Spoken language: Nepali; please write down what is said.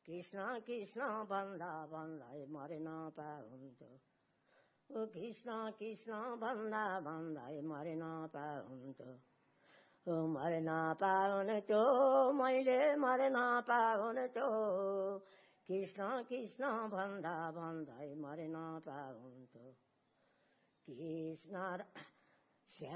कृष्ण कृष्ण भन्दा भन्दै मरेन पाउँथ्यो कृष्ण कृष्ण भन्दा भन्दै मरेन पाउँथ्यो मरेन पाउँथ्यो मैले मरेन पाउँथ्यो कृष्ण कृष्ण भन्दा भन्दै मरेन पाउँथ्यो कृष्ण